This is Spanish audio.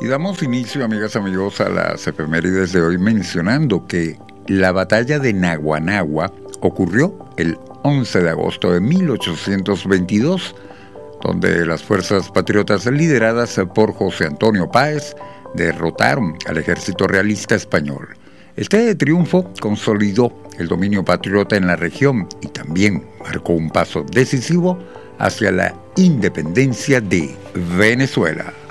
damos inicio, amigas, amigos, a las efemérides de hoy mencionando que la batalla de Naguanagua ocurrió el 11 de agosto de 1822, donde las fuerzas patriotas lideradas por José Antonio Páez derrotaron al ejército realista español. Este triunfo consolidó el dominio patriota en la región y también marcó un paso decisivo hacia la independencia de Venezuela.